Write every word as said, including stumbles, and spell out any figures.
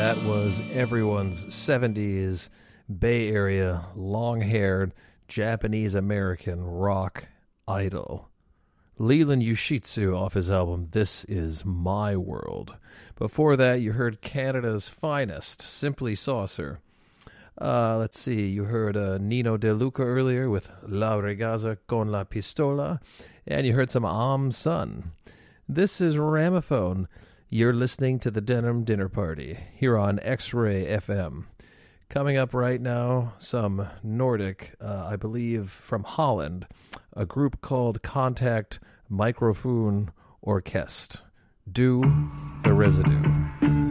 That was everyone's seventies Bay Area long-haired Japanese-American rock idol. Leland Yoshitsu off his album This Is My World. Before that, you heard Canada's finest, Simply Saucer. Uh, let's see, you heard uh, Nino De Luca earlier with La Regaza con la Pistola, and you heard some Am Sun. This is Ramaphone. You're listening to the Denim Dinner Party here on X-Ray F M. Coming up right now, some Nordic, uh, I believe from Holland, a group called Contact Microfoon Orkest. Do the Residue.